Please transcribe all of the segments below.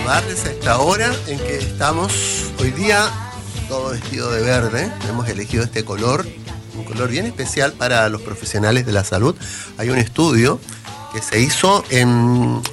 saludarles a esta hora en que estamos hoy día todo vestido de verde. Hemos elegido este color, un color bien especial para los profesionales de la salud. Hay un estudio que se hizo en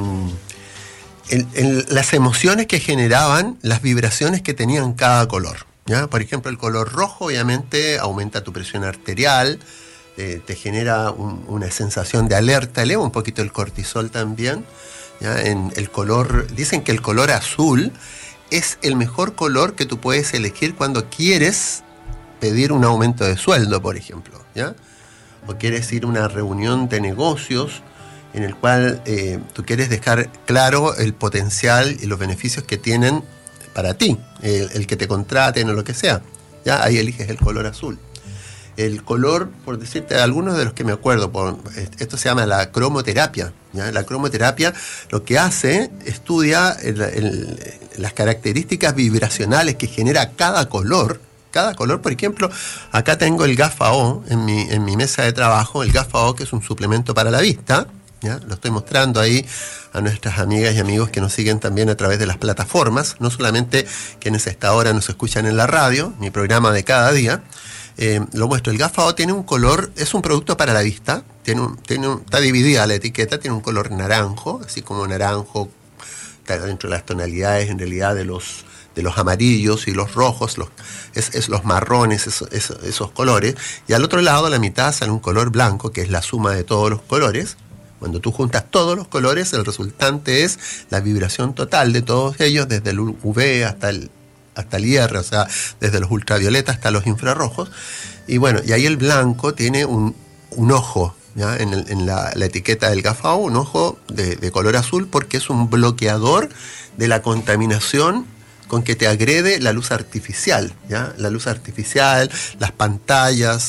las emociones que generaban las vibraciones que tenían cada color, ¿ya? Por ejemplo, el color rojo obviamente aumenta tu presión arterial, te genera una sensación de alerta, eleva un poquito el cortisol también, ¿ya? Dicen que el color azul es el mejor color que tú puedes elegir cuando quieres pedir un aumento de sueldo, por ejemplo, ¿ya? O quieres ir a una reunión de negocios en el cual tú quieres dejar claro el potencial y los beneficios que tienen para ti, el que te contraten o lo que sea, ¿ya? Ahí eliges el color azul. El color, por decirte algunos de los que me acuerdo, esto se llama la cromoterapia, ¿ya? La cromoterapia lo que hace, estudia las características vibracionales que genera cada color. Cada color, por ejemplo, acá tengo el GAFAO en mi mesa de trabajo, el GAFAO, que es un suplemento para la vista, ¿ya? Lo estoy mostrando ahí a nuestras amigas y amigos que nos siguen también a través de las plataformas, no solamente quienes a esta hora nos escuchan en la radio, mi programa de cada día. Lo muestro. El GAFAO tiene un color, es un producto para la vista, está dividida la etiqueta, tiene un color naranjo, así como naranjo, está dentro de las tonalidades en realidad de los amarillos y los rojos, los marrones, esos colores, y al otro lado, a la mitad, sale un color blanco, que es la suma de todos los colores. Cuando tú juntas todos los colores, el resultante es la vibración total de todos ellos, desde el UV hasta el IR, o sea, desde los ultravioletas hasta los infrarrojos. Y bueno, y ahí el blanco tiene un ojo, ¿ya? En la etiqueta del GAFAO, un ojo de color azul, porque es un bloqueador de la contaminación con que te agrede la luz artificial, ¿ya? La luz artificial, las pantallas,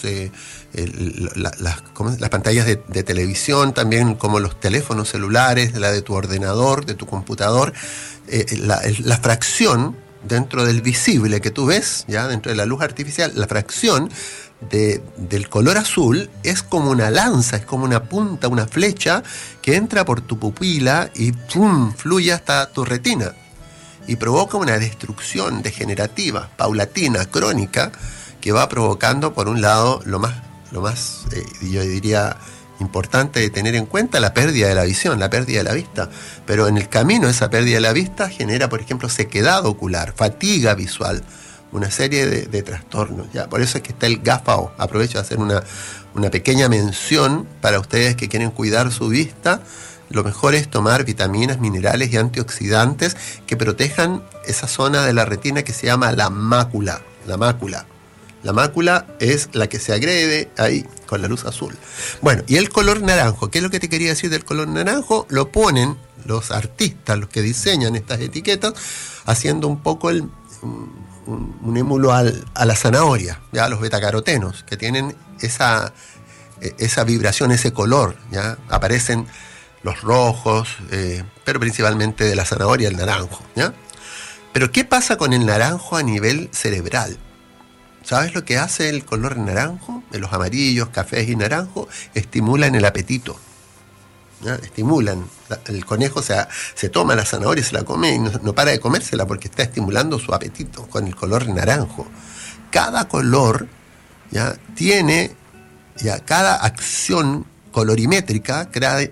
las pantallas de televisión, también como los teléfonos celulares, la de tu ordenador, de tu computador, la fracción dentro del visible que tú ves, ¿ya? Dentro de la luz artificial, la fracción del color azul es como una lanza, es como una punta, una flecha que entra por tu pupila y ¡pum!, fluye hasta tu retina y provoca una destrucción degenerativa, paulatina, crónica, que va provocando, por un lado, lo más yo diría importante de tener en cuenta, la pérdida de la visión, la pérdida de la vista. Pero en el camino esa pérdida de la vista genera, por ejemplo, sequedad ocular, fatiga visual, una serie de trastornos, ¿ya? Por eso es que está el GAFAO. Aprovecho de hacer una pequeña mención para ustedes que quieren cuidar su vista. Lo mejor es tomar vitaminas, minerales y antioxidantes que protejan esa zona de la retina que se llama la mácula. La mácula. La mácula es la que se agrede ahí con la luz azul. Bueno, y el color naranjo, ¿qué es lo que te quería decir del color naranjo? Lo ponen los artistas, los que diseñan estas etiquetas, haciendo un poco un émulo a la zanahoria, ya, a los betacarotenos, que tienen esa vibración, ese color, ¿ya? Aparecen los rojos, pero principalmente de la zanahoria, el naranjo, ¿ya? Pero ¿qué pasa con el naranjo a nivel cerebral? ¿Sabes lo que hace el color naranjo? De los amarillos, cafés y naranjo, estimulan el apetito, ¿ya? Estimulan. El conejo se toma la zanahoria y se la come y no para de comérsela porque está estimulando su apetito con el color naranjo. Cada color, ¿ya? Tiene, ¿ya?, cada acción colorimétrica,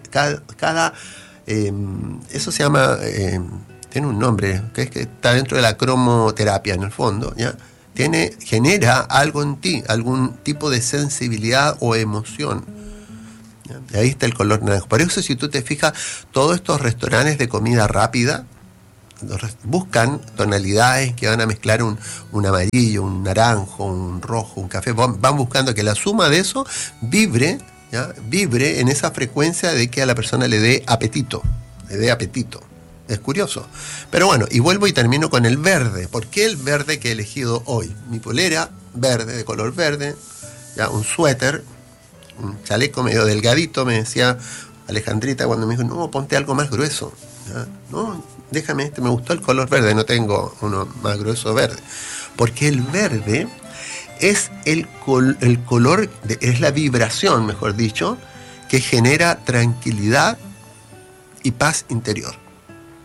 eso se llama, tiene un nombre, que es que está dentro de la cromoterapia en el fondo, ¿ya? Genera algo en ti, algún tipo de sensibilidad o emoción. ¿Ya? Ahí está el color naranjo. Por eso, si tú te fijas, todos estos restaurantes de comida rápida buscan tonalidades que van a mezclar un amarillo, un naranjo, un rojo, un café. Van buscando que la suma de eso vibre, ¿ya?, vibre en esa frecuencia de que a la persona le dé apetito. Es curioso. Pero bueno, y vuelvo y termino con el verde. ¿Por qué el verde que he elegido hoy? Mi polera verde, de color verde, ya, un suéter, un chaleco medio delgadito, me decía Alejandrita cuando me dijo, no, ponte algo más grueso, ¿ya? No, déjame me gustó el color verde, no tengo uno más grueso verde. Porque el verde es el color, es la vibración, mejor dicho, que genera tranquilidad y paz interior.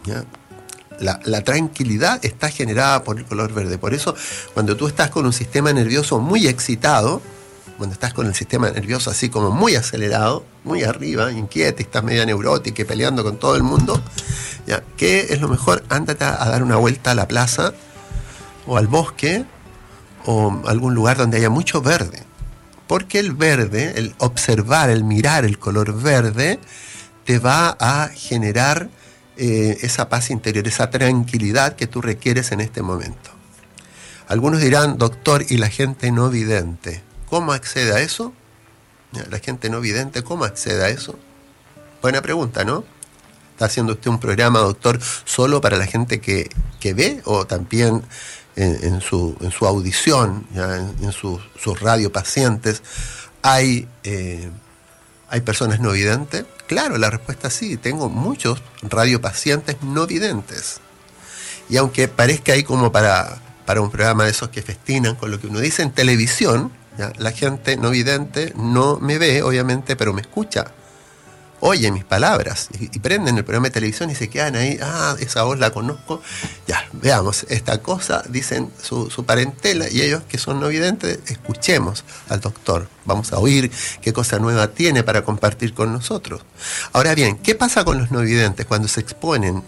¿ya? La tranquilidad está generada por el color verde. Por eso, cuando tú estás con un sistema nervioso muy excitado, cuando estás con el sistema nervioso así como muy acelerado, muy arriba, inquieta, y estás media neurótica y peleando con todo el mundo, ¿ya? ¿Qué es lo mejor? Ándate a dar una vuelta a la plaza o al bosque o algún lugar donde haya mucho verde. Porque el verde, el observar, el mirar el color verde, te va a generar esa paz interior, esa tranquilidad que tú requieres en este momento. Algunos dirán, doctor, ¿y la gente no vidente? ¿Cómo accede a eso? La gente no vidente, ¿cómo accede a eso? Buena pregunta, ¿no? ¿Está haciendo usted un programa, doctor, solo para la gente que ve o también en su audición, ¿ya? en sus radiopacientes, hay personas no videntes? Claro, la respuesta es sí. Tengo muchos radiopacientes no videntes. Y aunque parezca ahí como para un programa de esos que festinan con lo que uno dice en televisión, ¿ya? La gente no vidente no me ve, obviamente, pero me escucha. Oye mis palabras y prenden el programa de televisión y se quedan ahí. Ah, esa voz la conozco. Ya, veamos esta cosa, dicen su parentela, y ellos que son no videntes, escuchemos al doctor. Vamos a oír qué cosa nueva tiene para compartir con nosotros. Ahora bien, ¿qué pasa con los no videntes cuando se exponen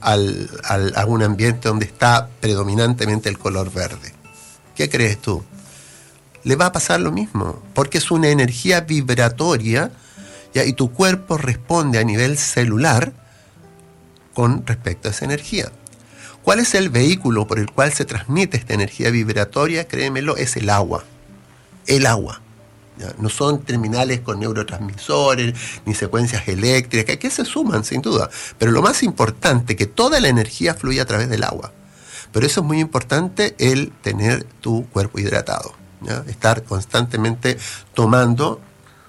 a un ambiente donde está predominantemente el color verde? ¿Qué crees tú? Le va a pasar lo mismo, porque es una energía vibratoria, ¿ya? Y tu cuerpo responde a nivel celular con respecto a esa energía. ¿Cuál es el vehículo por el cual se transmite esta energía vibratoria? Créemelo, es el agua. El agua. ¿Ya? No son terminales con neurotransmisores, ni secuencias eléctricas, que se suman sin duda. Pero lo más importante, que toda la energía fluye a través del agua. Pero eso es muy importante, el tener tu cuerpo hidratado, ¿ya? Estar constantemente tomando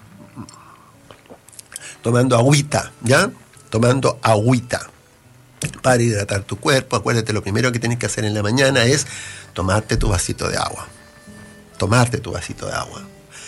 agüita, ¿ya? Tomando agüita para hidratar tu cuerpo. Acuérdate, lo primero que tienes que hacer en la mañana es tomarte tu vasito de agua. Tomarte tu vasito de agua.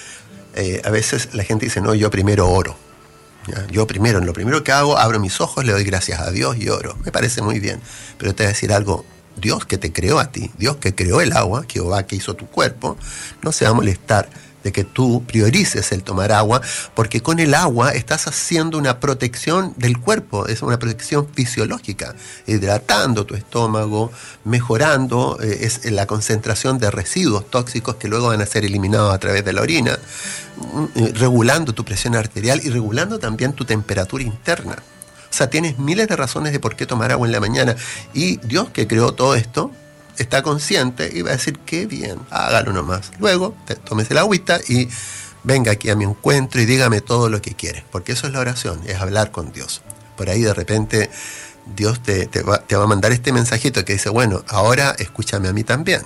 A veces la gente dice, no, yo primero oro, ¿ya? Yo primero, lo primero que hago, abro mis ojos, le doy gracias a Dios y oro. Me parece muy bien, pero te voy a decir algo. Dios que te creó a ti, Dios que creó el agua, Jehová que hizo tu cuerpo, no se va a molestar de que tú priorices el tomar agua, porque con el agua estás haciendo una protección del cuerpo, es una protección fisiológica, hidratando tu estómago, mejorando la concentración de residuos tóxicos que luego van a ser eliminados a través de la orina, regulando tu presión arterial y regulando también tu temperatura interna. O sea, tienes miles de razones de por qué tomar agua en la mañana, y Dios que creó todo esto está consciente y va a decir, qué bien, hágalo nomás. Luego, tómese la agüita y venga aquí a mi encuentro y dígame todo lo que quiere, porque eso es la oración, es hablar con Dios. Por ahí de repente Dios te va a mandar este mensajito que dice, bueno, ahora escúchame a mí también.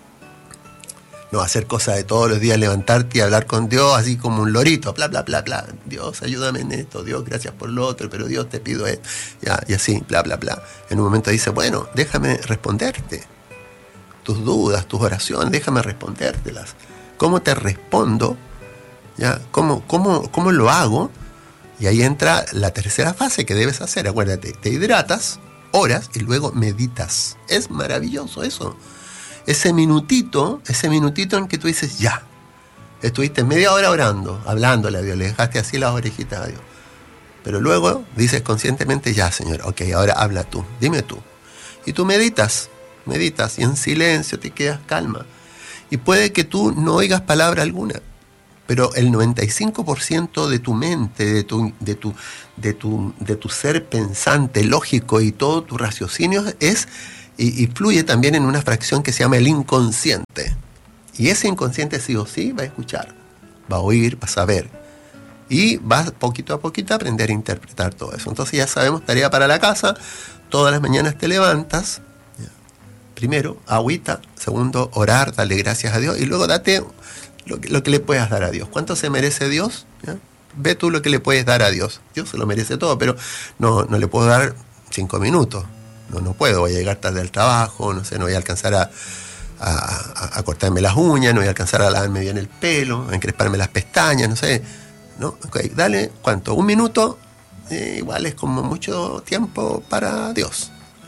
No hacer cosas de todos los días, levantarte y hablar con Dios así como un lorito, bla, bla, bla, bla. Dios, ayúdame en esto, Dios, gracias por lo otro, pero Dios, te pido esto, ya, y así, bla, bla, bla. En un momento dice, bueno, déjame responderte tus dudas, tus oraciones, déjame respondértelas. ¿Cómo te respondo? ¿Ya? ¿Cómo lo hago? Y ahí entra la tercera fase que debes hacer. Acuérdate, te hidratas, oras y luego meditas. Es maravilloso eso. Ese minutito en que tú dices, ya, estuviste media hora orando, hablándole a Dios, le dejaste así las orejitas a Dios. Pero luego dices conscientemente, ya, Señor, ok, ahora habla tú, dime tú. Y tú meditas y en silencio te quedas calma. Y puede que tú no oigas palabra alguna, pero el 95% de tu mente, de tu ser pensante, lógico y todo tu raciocinio es y fluye también en una fracción que se llama el inconsciente. Y ese inconsciente sí o sí va a escuchar, va a oír, va a saber. Y vas poquito a poquito a aprender a interpretar todo eso. Entonces ya sabemos, tarea para la casa, todas las mañanas te levantas, primero, agüita, segundo, orar, darle gracias a Dios y luego date lo que le puedas dar a Dios. ¿Cuánto se merece Dios? ¿Ya? Ve tú lo que le puedes dar a Dios. Dios se lo merece todo, pero no le puedo dar 5 minutos. No puedo, voy a llegar tarde al trabajo, no voy a alcanzar a cortarme las uñas, no voy a alcanzar a lavarme bien el pelo, a encresparme las pestañas, no sé. ¿No? Okay, dale, ¿cuánto? 1 minuto, igual es como mucho tiempo para Dios.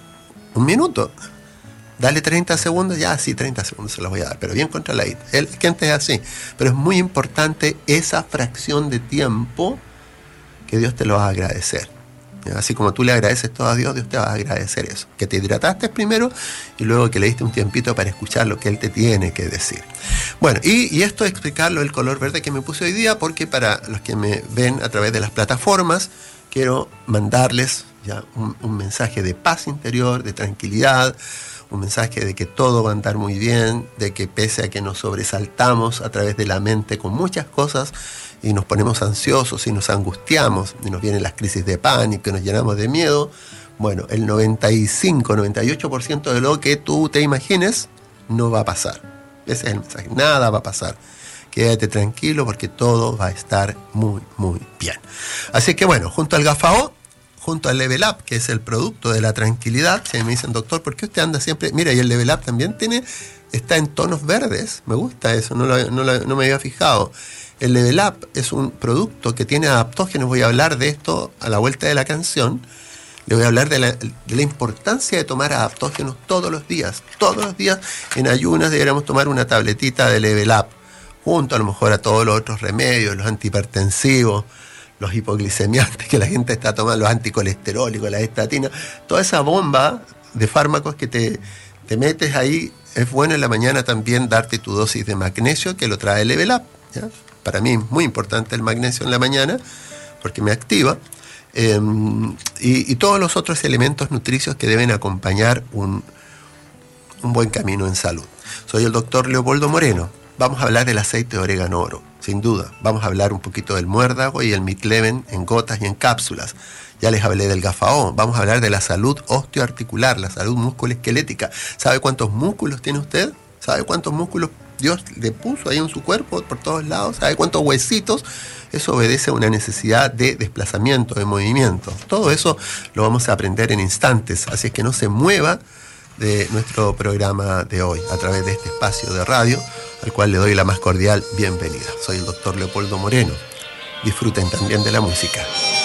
un minuto. Dale 30 segundos, ya sí, 30 segundos se los voy a dar, pero bien controladito. El gente es así, pero es muy importante esa fracción de tiempo que Dios te lo va a agradecer. Así como tú le agradeces todo a Dios, Dios te va a agradecer eso. Que te hidrataste primero y luego que le diste un tiempito para escuchar lo que Él te tiene que decir. Bueno, y esto es explicarlo el color verde que me puse hoy día, porque para los que me ven a través de las plataformas, quiero mandarles ya un mensaje de paz interior, de tranquilidad, un mensaje de que todo va a andar muy bien, de que pese a que nos sobresaltamos a través de la mente con muchas cosas y nos ponemos ansiosos y nos angustiamos y nos vienen las crisis de pánico y nos llenamos de miedo, bueno, el 95-98% de lo que tú te imagines no va a pasar. Ese es el mensaje, nada va a pasar. Quédate tranquilo porque todo va a estar muy, muy bien. Así que bueno, junto al GAFAO, junto al Level Up, que es el producto de la tranquilidad, si me dicen, doctor, ¿por qué usted anda siempre? Mira, y el Level Up también está en tonos verdes, me gusta eso, no me había fijado. El Level Up es un producto que tiene adaptógenos, voy a hablar de esto a la vuelta de la canción. Le voy a hablar de la importancia de tomar adaptógenos todos los días. Todos los días en ayunas deberíamos tomar una tabletita de Level Up, junto a lo mejor a todos los otros remedios, los antihipertensivos, los hipoglicemiantes que la gente está tomando, los anticolesterólicos, las estatinas, toda esa bomba de fármacos que te metes ahí. Es bueno en la mañana también darte tu dosis de magnesio, que lo trae Level Up, ¿ya? Para mí es muy importante el magnesio en la mañana porque me activa, y todos los otros elementos nutricios que deben acompañar un buen camino en salud. Soy el doctor Leopoldo Moreno. Vamos a hablar del aceite de orégano oro, sin duda. Vamos a hablar un poquito del muérdago y el Midleven en gotas y en cápsulas. Ya les hablé del GAFAO. Vamos a hablar de la salud osteoarticular, la salud musculoesquelética. ¿Sabe cuántos músculos tiene usted? ¿Sabe cuántos músculos Dios le puso ahí en su cuerpo por todos lados? ¿Sabe cuántos huesitos? Eso obedece a una necesidad de desplazamiento, de movimiento. Todo eso lo vamos a aprender en instantes. Así es que no se mueva de nuestro programa de hoy a través de este espacio de radio, al cual le doy la más cordial bienvenida. Soy el doctor Leopoldo Moreno. Disfruten también de la música.